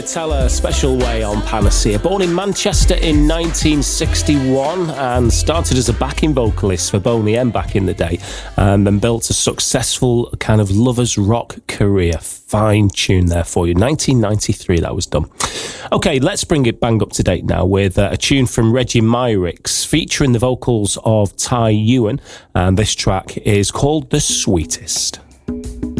Tell a special way on Panacea. Born in Manchester in 1961 and started as a backing vocalist for Boney M back in the day, and then built a successful kind of lovers rock career. Fine tune there for you. 1993 that was done. Okay, let's bring it bang up to date now with a tune from Reggie Myrick featuring the vocals of Ty Ewan, and this track is called The Sweetest.